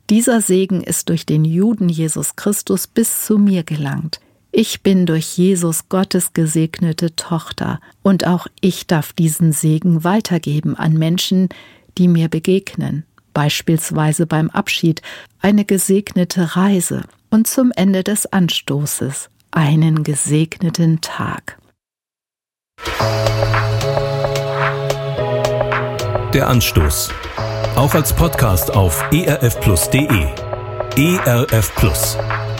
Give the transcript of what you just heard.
Dieser Segen ist durch den Juden Jesus Christus bis zu mir gelangt. Ich bin durch Jesus Gottes gesegnete Tochter und auch ich darf diesen Segen weitergeben an Menschen, die mir begegnen, beispielsweise beim Abschied, eine gesegnete Reise und zum Ende des Anstoßes, einen gesegneten Tag. Der Anstoß. Auch als Podcast auf erfplus.de. ERF Plus.